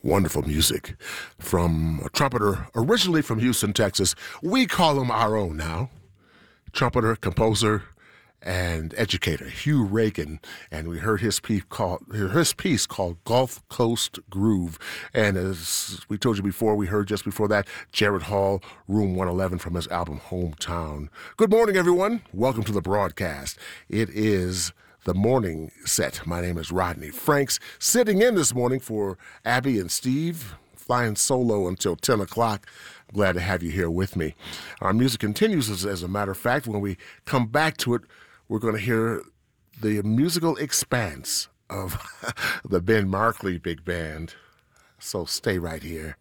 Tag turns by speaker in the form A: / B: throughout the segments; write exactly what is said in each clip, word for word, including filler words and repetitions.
A: Wonderful music from a trumpeter originally from Houston, Texas. We call him our own now. Trumpeter, composer, and educator, Hugh Reagan. And we heard his piece called his piece called Gulf Coast Groove. And as we told you before, we heard just before that, Jared Hall, Room one eleven from his album Hometown. Good morning, everyone. Welcome to the broadcast. It is the morning set. My name is Rodney Franks, sitting in this morning for Abby and Steve, flying solo until ten o'clock. I'm glad to have you here with me. Our music continues, as, as a matter of fact. When we come back to it, we're going to hear the musical expanse of the Ben Markley Big Band. So stay right here.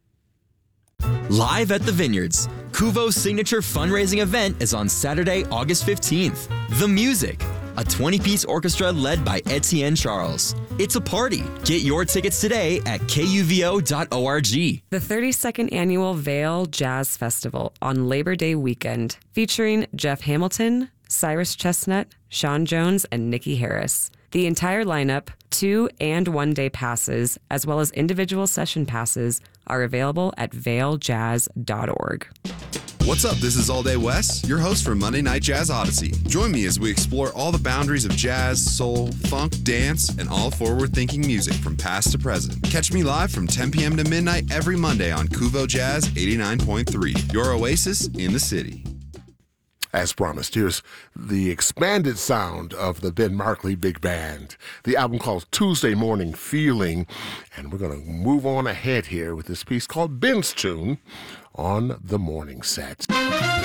B: Live at the Vineyards, Kuvo's signature fundraising event is on Saturday, August fifteenth. The Music, a twenty-piece orchestra led by Etienne Charles. It's a party. Get your tickets today at K U V O dot org.
C: The thirty-second Annual Vail Jazz Festival on Labor Day weekend, featuring Jeff Hamilton, Cyrus Chestnut, Sean Jones, and Nikki Harris. The entire lineup, two and one day passes, as well as individual session passes, are available at vail jazz dot org.
D: What's up? This is All Day Wes, your host for Monday Night Jazz Odyssey. Join me as we explore all the boundaries of jazz, soul, funk, dance, and all forward-thinking music from past to present. Catch me live from ten p.m. to midnight every Monday on Kuvo Jazz eighty-nine point three, your oasis in the city.
A: As promised, here's the expanded sound of the Ben Markley Big Band. The album called Tuesday Morning Feeling. And we're going to move on ahead here with this piece called Ben's Tune on the morning set.